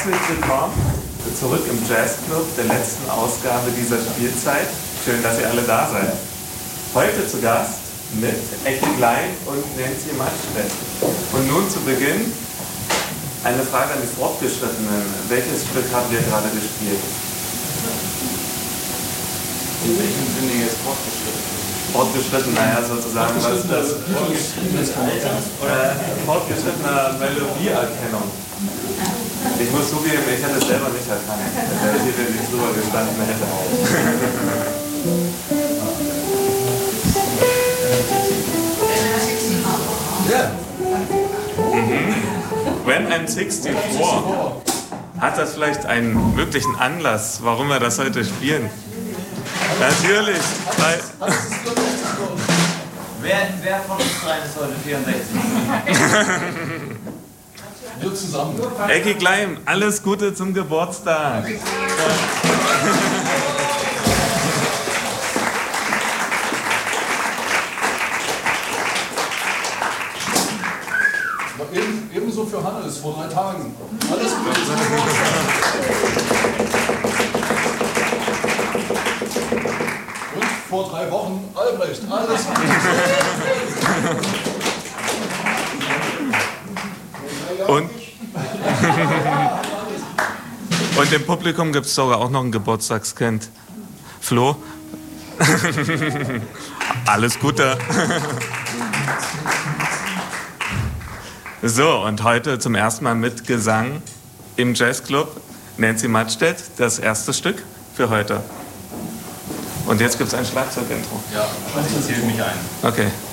Herzlich willkommen zurück im Jazzclub der letzten Ausgabe dieser Spielzeit. Schön, dass ihr alle da seid. Heute zu Gast mit Ecki Klein und Nancy Matschstedt. Und nun zu Beginn eine Frage an die Fortgeschrittenen. Welches Stück habt ihr gerade gespielt? In welchem Sinne jetzt fortgeschritten? Fortgeschritten, naja, sozusagen, was das fortgeschrittener Melodieerkennung. Ich muss zugeben, ich hätte es selber nicht erkannt, wenn ich hier nicht drüber gestanden hätte. When I'm 64. Hat das vielleicht einen wirklichen Anlass, warum wir das heute spielen? Natürlich. Wer von uns dreien ist heute 64? Wir zusammen. Ecki Klein, alles Gute zum Geburtstag. Ebenso für Hannes vor 3 Tagen. Alles Gute. Und vor 3 Wochen Albrecht. Alles Gute. Und im Publikum gibt es sogar auch noch ein Geburtstagskind. Flo? Alles Gute. So, und heute zum ersten Mal mit Gesang im Jazzclub Nancy Matschstedt, das erste Stück für heute. Und jetzt gibt es ein Schlagzeugintro. Ja, ich zähle mich ein. Okay.